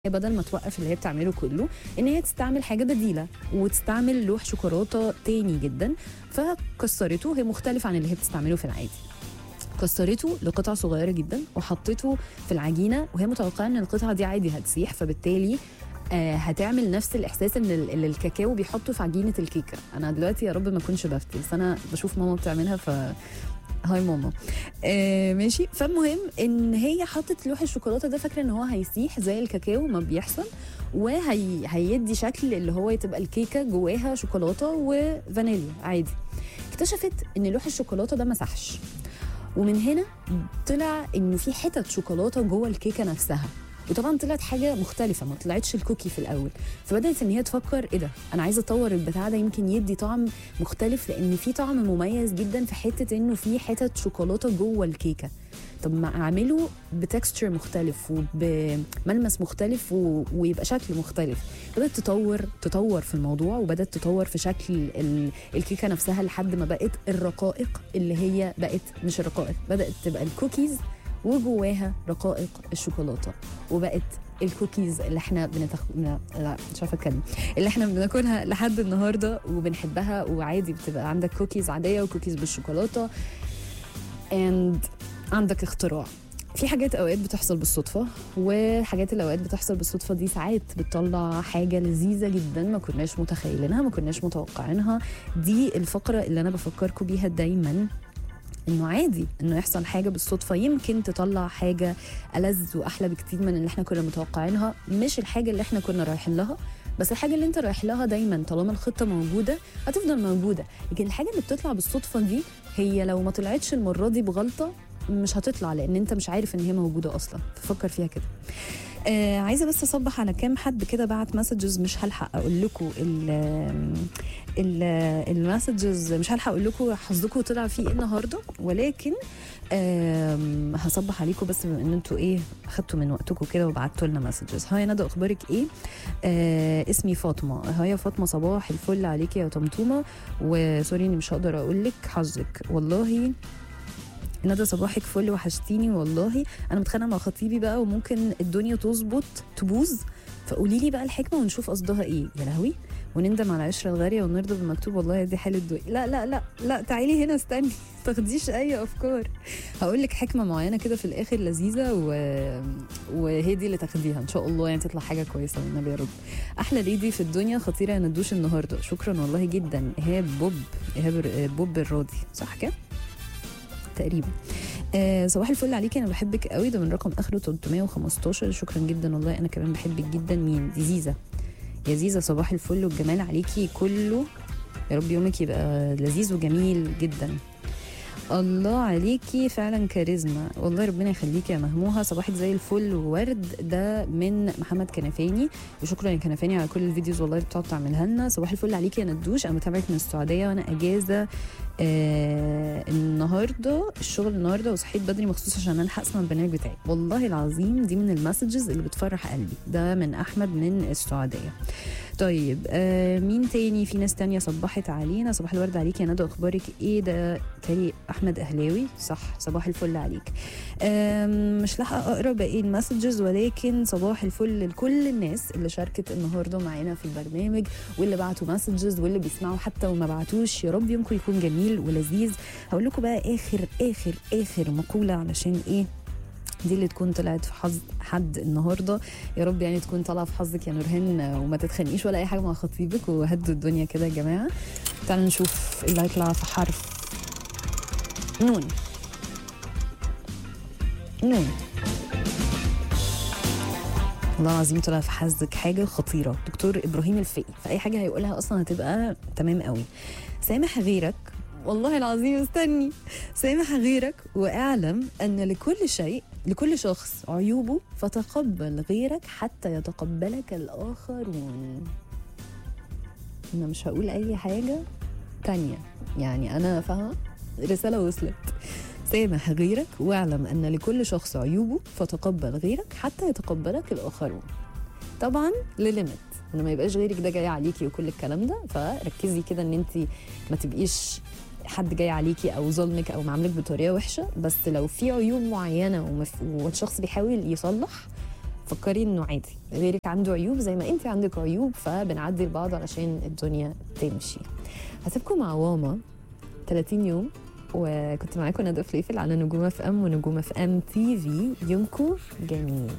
بدل ما توقف اللي هي بتعمله كله، ان هي تستعمل حاجه بديله وتستعمل لوح شوكولاته تاني جدا. فكسرته، هي مختلف عن اللي هي بتستعمله في العادي. كسرته لقطع صغيره جدا وحطيته في العجينه، وهي متوقعه ان القطعه دي عادي هتسيح، فبالتالي هتعمل نفس الاحساس ان الكاكاو بيحطه في عجينه الكيكه. انا دلوقتي يا رب ما اكونش بفتي، بس انا بشوف ماما بتعملها هاي ماما. ماشي. فالمهم ان هي حطت لوح الشوكولاته ده، فاكره ان هو هيسيح زي الكاكاو ما بيحصل، وهيدي شكل اللي هو تبقى الكيكه جواها شوكولاته وفانيليا عادي. اكتشفت ان لوح الشوكولاته ده مسحش، ومن هنا طلع انه في حتت شوكولاته جوه الكيكه نفسها. وطبعا طلعت حاجه مختلفه، ما طلعتش الكوكي في الاول. فبدات ان هي تفكر ايه ده، انا عايزه اطور البتاع ده يمكن يدي طعم مختلف، لان في طعم مميز جدا في حته انه في حتت شوكولاته جوه الكيكه. طب ما اعمله بتكستشر مختلف وبملمس مختلف ويبقى شكل مختلف. بدات تطور في الموضوع، وبدات تطور في شكل الكيكه نفسها لحد ما بقت الرقائق اللي هي بقت مش الرقائق، بدات تبقى الكوكيز وجواها رقائق الشوكولاته، وبقت الكوكيز اللي احنا لا مش عارفه اتكلم، اللي احنا بناكلها لحد النهارده وبنحبها. وعادي بتبقى عندك كوكيز عاديه وكوكيز بالشوكولاته. عندك اختراع. في حاجات اوقات بتحصل بالصدفه، وحاجات الاوقات بتحصل بالصدفه دي ساعات بتطلع حاجه لذيذه جدا ما كناش متخيلينها، ما كناش متوقعينها. دي الفقره اللي انا بفكركم بيها دايما، انه عادي انه يحصل حاجه بالصدفه يمكن تطلع حاجه ألذ واحلى بكتير من اللي احنا كنا متوقعينها. مش الحاجه اللي احنا كنا رايحين لها، بس الحاجه اللي انت رايح لها دايما طالما الخطه موجوده هتفضل موجوده. لكن الحاجه اللي بتطلع بالصدفه دي، هي لو ما طلعتش المره دي بغلطه مش هتطلع، لان انت مش عارف ان هي موجوده اصلا. ففكر فيها كده. عايزه بس اصبح على كام حد كده بعت مسجز، مش هلحق اقول لكم المسجز، مش هلحق اقول لكم حظكم طلع فيه ايه النهارده، ولكن هصبح عليكم بس بما ان انتوا اخدتوا من وقتكم كده وبعتوا لنا مسجز. هاي ندى، اخبارك ايه؟ اسمي فاطمه. هاي يا فاطمه، صباح الفل عليكي يا طمطومه، وسوري اني مش هقدر اقول لك حظك والله. ندى صباحك فل، وحشتيني والله. انا متخانقه مع خطيبي بقى، وممكن الدنيا تبوظ، فقولي لي بقى الحكمه ونشوف قصدها ايه. يا لهوي، ونندم على العشره الغاليه ونرضى بالمكتوب. والله دي حاله دوي. لا لا لا لا، تعالي هنا استني تاخديش اي افكار. هقول لك حكمه معينه كده في الاخر لذيذه وهي دي اللي تاخديها ان شاء الله، يعني تطلع حاجه كويسه من النبي يا رب. احلى ليدي في الدنيا، خطيره يا ندوش النهارده. شكرا والله جدا. ايهاب بوب الراضي، صح كده تقريبا. صباح الفل عليكي، انا بحبك قوي. ده من رقم اخره 315. شكرا جدا والله، انا كمان بحبك جدا. مين دي؟ زيزه. يا زيزه صباح الفل والجمال عليكي كله، يا رب يومك يبقى لذيذ وجميل جدا. الله عليكي فعلا كاريزما والله، ربنا يخليكي يا مهموها. صباحك زي الفل وورد. ده من محمد كنفاني، وشكرا يا كنفاني على كل الفيديوز والله اللي بتقعد تعملها لنا. صباح الفل عليكي يا ندوش، انا بتابعك من السعوديه وانا اجازه النهارده، الشغل النهارده، وصحيت بدري مخصوص عشان الحق اسمع البرنامج بتاعي. والله العظيم دي من المسجز اللي بتفرح قلبي. ده من احمد من السعوديه. طيب مين تاني؟ في ناس تانية صبحت علينا. صباح الورد عليك يا ندى، اخبارك ايه؟ ده تاني احمد اهلاوي، صح. صباح الفل عليك. مش لاحقه اقرا باقي المسجز، ولكن صباح الفل لكل الناس اللي شاركت النهارده معانا في البرنامج، واللي بعتوا مسجز، واللي بيسمعوا حتى وما بعتوش. يا رب يومكم يكون جميل ولذيذ. هقول لكم بقى اخر مقوله، علشان ايه دي اللي تكون طلعت في حظ حد النهارده. يا رب يعني تكون طالعه في حظك يا نورهان، وما تتخانقيش ولا اي حاجه مع خطيبك، وهدوا الدنيا كده يا جماعه. تعالوا نشوف اللي هيطلع في حرف نون. والله العظيم طلع في حظك حاجه خطيره. دكتور ابراهيم الفقي، فاي حاجه هيقولها اصلا هتبقى تمام قوي. سامح غيرك، والله العظيم استني. سامح غيرك واعلم ان لكل شخص عيوبه، فتقبل غيرك حتى يتقبلك الآخرون. أنا مش هقول أي حاجة تانية، يعني أنا فاهمة رسالة وصلت. سامح غيرك واعلم أن لكل شخص عيوبه، فتقبل غيرك حتى يتقبلك الآخرون. طبعا لليميت، إنه ما يبقاش غيرك ده جاي عليكي وكل الكلام ده. فركزي كده إن أنت ما تبقيش حد جاي عليكي او ظلمك او معاملك بطريقه وحشه، بس لو في عيوب معينه والشخص بيحاول يصلح، فكري انه عادي، غيرك عنده عيوب زي ما انت عندك عيوب، فبنعدي لبعض علشان الدنيا تمشي. هسيبكم مع واما 30 يوم، وكنت معاكم ندى فليفل على نجوم اف ام ونجوم اف ام تي في. يومكم جميل.